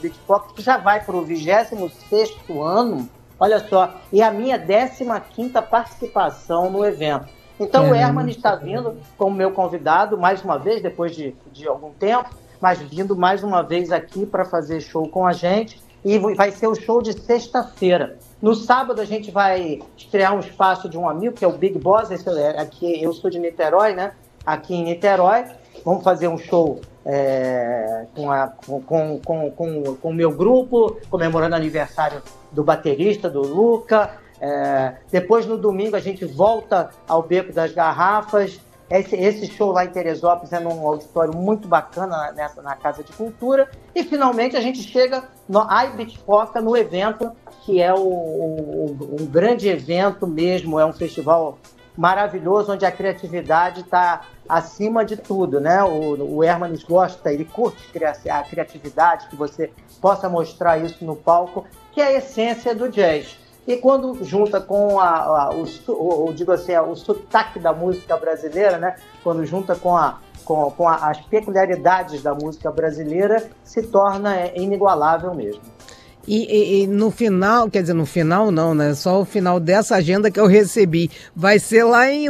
Beatport, que já vai para o 26º ano, olha só, e a minha 15ª participação no evento. Então o Herman está vindo como meu convidado, mais uma vez, depois de algum tempo, mas vindo mais uma vez aqui para fazer show com a gente, e vai ser o show de sexta-feira. No sábado a gente vai estrear um espaço de um amigo, que é o Big Boss, aqui, eu sou de Niterói, né? Aqui em Niterói, vamos fazer um show com o meu grupo, comemorando o aniversário do baterista, do Luca. Depois, no domingo, a gente volta ao Beco das Garrafas. Esse show lá em Teresópolis é num auditório muito bacana na Casa de Cultura. E, finalmente, a gente chega no iBeatPoca, no evento, que é um grande evento mesmo, é um festival maravilhoso, onde a criatividade está acima de tudo, né? O Hermanes gosta, ele curte a criatividade, que você possa mostrar isso no palco, que é a essência do jazz. E quando junta com o sotaque da música brasileira, né? Quando junta com as peculiaridades da música brasileira, se torna inigualável mesmo. E no final, quer dizer, no final não, né? Só o final dessa agenda que eu recebi. Vai ser lá em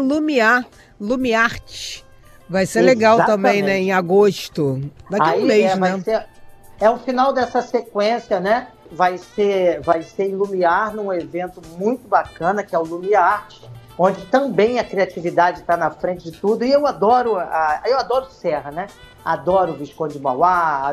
Lumiarte. Vai ser legal também, né? Em agosto. Daqui a um mês, né? É o final dessa sequência, né? Vai ser em Lumiar, num evento muito bacana, que é o Lumiarte, onde também a criatividade está na frente de tudo. E eu adoro Serra, né? Adoro Visconde de Mauá,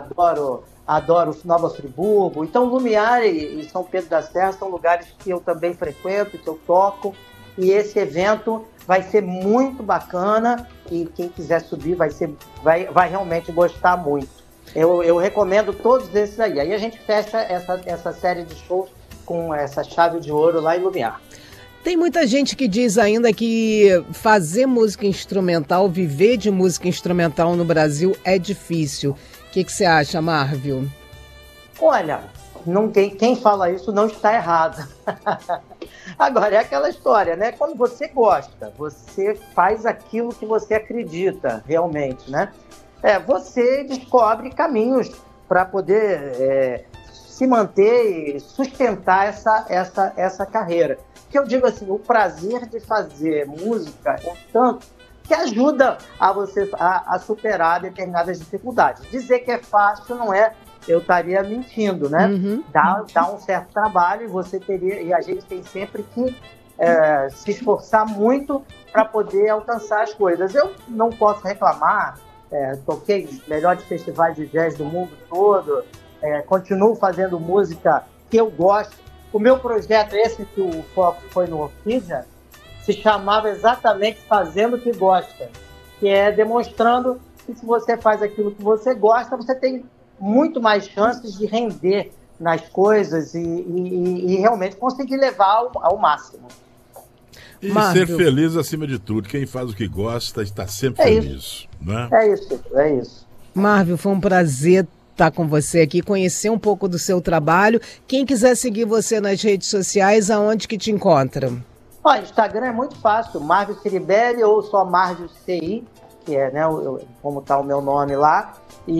adoro Nova Friburgo. Então, Lumiar e São Pedro da Serra são lugares que eu também frequento, que eu toco. E esse evento vai ser muito bacana e quem quiser subir vai realmente gostar muito. Eu recomendo todos esses aí. Aí a gente fecha essa série de shows com essa chave de ouro lá em Lumiar. Tem muita gente que diz ainda que fazer música instrumental, viver de música instrumental no Brasil é difícil. O que você acha, Marvio? Olha, quem fala isso não está errado. Agora, é aquela história, né? Quando você gosta, você faz aquilo que você acredita realmente, né? Você descobre caminhos para poder se manter e sustentar essa carreira. Que eu digo assim, o prazer de fazer música é tanto que ajuda a você a superar determinadas dificuldades. Dizer que é fácil não é, eu estaria mentindo, né? Uhum. Dá um certo trabalho e a gente tem sempre que se esforçar muito para poder alcançar as coisas. Eu não posso reclamar, toquei os melhores festivais de jazz do mundo todo, continuo fazendo música que eu gosto. O meu projeto, esse que o foco foi no Orquídea, se chamava exatamente Fazendo o que Gosta, que é demonstrando que se você faz aquilo que você gosta, você tem muito mais chances de render nas coisas e realmente conseguir levar ao máximo. E ser feliz acima de tudo. Quem faz o que gosta está sempre feliz. Né? É isso. Marvio, foi um prazer estar com você aqui, conhecer um pouco do seu trabalho. Quem quiser seguir você nas redes sociais, aonde que te encontra? Instagram é muito fácil, Marvio Ciribelli ou só Marvio CI, que é, né, como está o meu nome lá.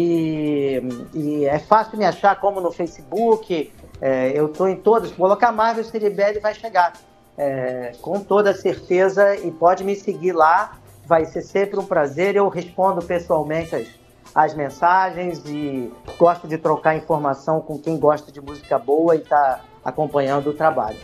E é fácil me achar, como no Facebook. Eu estou em todas. Colocar Marvio Ciribelli vai chegar. Com toda certeza, e pode me seguir lá, vai ser sempre um prazer. Eu respondo pessoalmente as mensagens e gosto de trocar informação com quem gosta de música boa e está acompanhando o trabalho.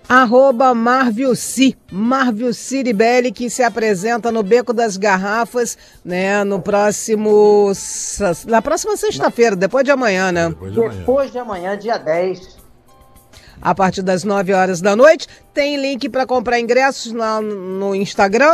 Marvio Ciribelli, que se apresenta no Beco das Garrafas, né, na próxima sexta-feira, depois de amanhã, né? Depois de amanhã, dia 10. A partir das 9 horas da noite. Tem link para comprar ingressos no Instagram?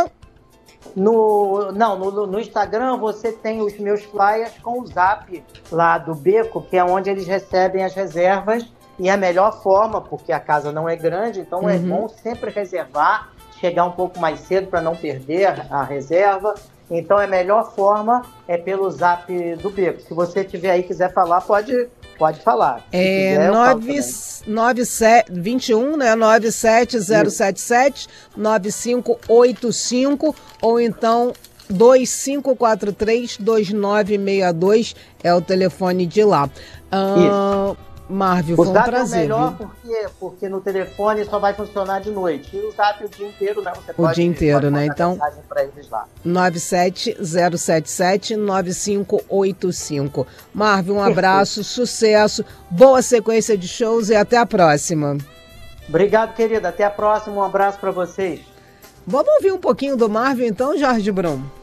No Instagram você tem os meus flyers com o Zap lá do Beco, que é onde eles recebem as reservas, e é a melhor forma, porque a casa não é grande, então é bom sempre reservar, chegar um pouco mais cedo para não perder a reserva. Então a melhor forma é pelo Zap do Beco. Se você tiver aí, quiser falar, pode falar. 21, né? 97077 9585 ou então 2543-2962 é o telefone de lá. Marvio, foi um prazer. O Zap é o melhor porque no telefone só vai funcionar de noite. E o Zap o dia inteiro, né? Você o dia inteiro, né? Então, para eles lá. 970779585. Marvio, um abraço, sucesso, boa sequência de shows e até a próxima. Obrigado, querida. Até a próxima. Um abraço para vocês. Vamos ouvir um pouquinho do Marvio, então, Jorge Brum?